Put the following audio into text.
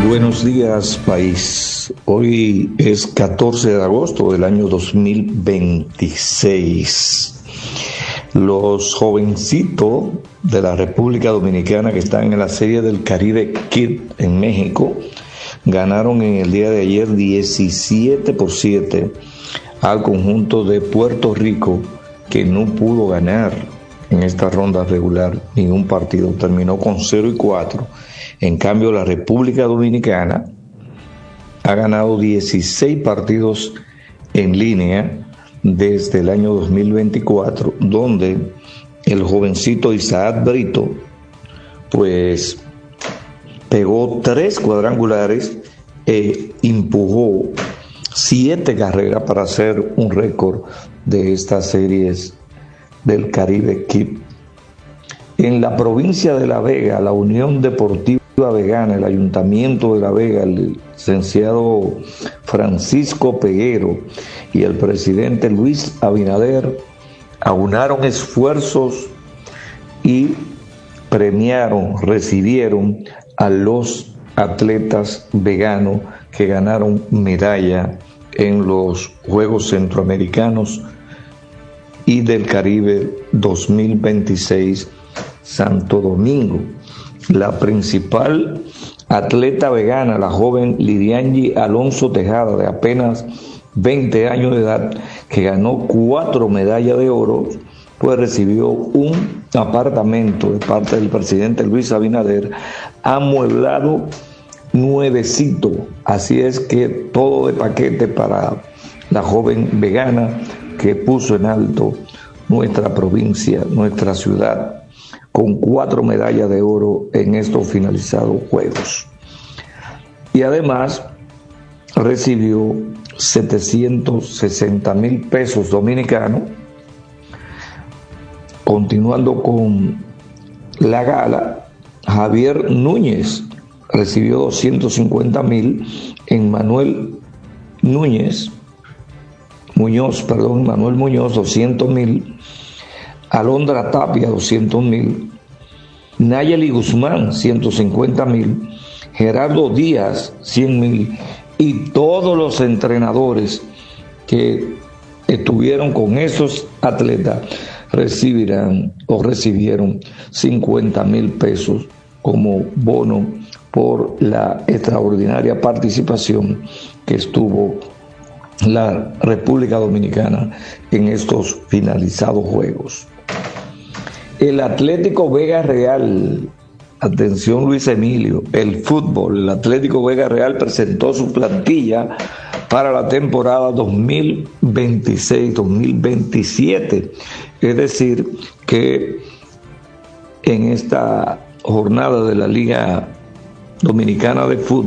Buenos días, país. Hoy es 14 de agosto del año 2026. Los jovencitos de la República Dominicana que están en la Serie del Caribe Kid en México ganaron en el día de ayer 17-7 al conjunto de Puerto Rico, que no pudo ganar en esta ronda regular ningún partido, terminó con 0-4. En cambio, la República Dominicana ha ganado 16 partidos en línea desde el año 2024, donde el jovencito Isaac Brito pues pegó 3 cuadrangulares e empujó 7 carreras para hacer un récord de estas series del Caribe Kid. En la provincia de La Vega, la Unión Deportiva Vegana, el Ayuntamiento de La Vega, el licenciado Francisco Peguero y el presidente Luis Abinader aunaron esfuerzos y recibieron a los atletas veganos que ganaron medalla en los Juegos Centroamericanos y del Caribe 2026 Santo Domingo. La principal atleta vegana, la joven Lidiangi Alonso Tejada, de apenas 20 años de edad, que ganó 4 medallas de oro, pues recibió un apartamento de parte del presidente Luis Abinader, amueblado, nuevecito. Así es que todo de paquete para la joven vegana que puso en alto nuestra provincia, nuestra ciudad, con 4 medallas de oro en estos finalizados Juegos. Y además recibió 760,000 pesos dominicanos. Continuando con la gala, Javier Núñez recibió 250,000, Manuel Muñoz 200,000, Alondra Tapia 200,000, Nayeli Guzmán 150,000, Gerardo Díaz 100,000, y todos los entrenadores que estuvieron con esos atletas recibieron 50,000 pesos como bono por la extraordinaria participación que estuvo la República Dominicana en estos finalizados Juegos. El Atlético Vega Real, atención Luis Emilio, el fútbol, el Atlético Vega Real presentó su plantilla para la temporada 2026-2027. Es decir, que en esta jornada de la Liga Dominicana de Fútbol,